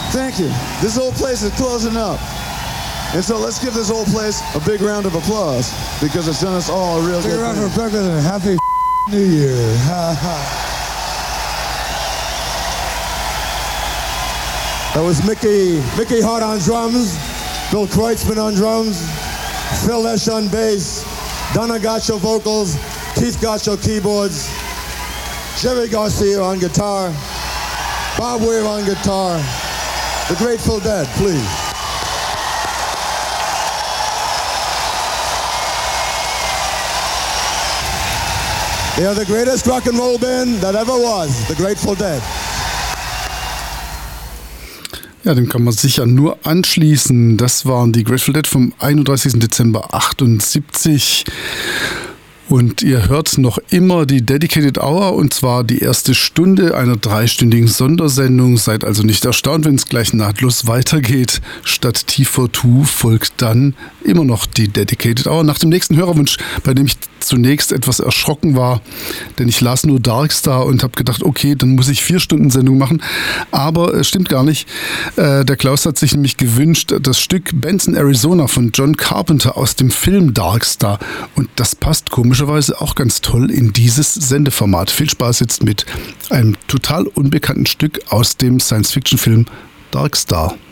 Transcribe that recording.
Thank you. This whole place is closing up. And so let's give this whole place a big round of applause because it's done us all a real good thing. Big round of applause and happy New Year. That was Mickey Hart on drums, Bill Kreutzmann on drums, Phil Lesh on bass, Donna Gaccio vocals, Keith Gaccio keyboards, Jerry Garcia on guitar, Bob Weir on guitar, The Grateful Dead, please. They are the greatest rock and roll band that ever was, The Grateful Dead. Ja, dem kann man sicher nur anschließen. Das waren die Grateful Dead vom 31. Dezember 78. Und ihr hört noch immer die Dedicated Hour, und zwar die erste Stunde einer 3-stündigen Sondersendung. Seid also nicht erstaunt, wenn es gleich nahtlos weitergeht. Statt T42 folgt dann immer noch die Dedicated Hour. Nach dem nächsten Hörerwunsch, bei dem ich zunächst etwas erschrocken war, denn ich las nur Darkstar und habe gedacht, okay, dann muss ich 4 Stunden Sendung machen. Aber es stimmt gar nicht. Der Klaus hat sich nämlich gewünscht, das Stück Benson, Arizona von John Carpenter aus dem Film Darkstar. Und das passt komischerweise auch ganz toll in dieses Sendeformat. Viel Spaß jetzt mit einem total unbekannten Stück aus dem Science-Fiction-Film Darkstar.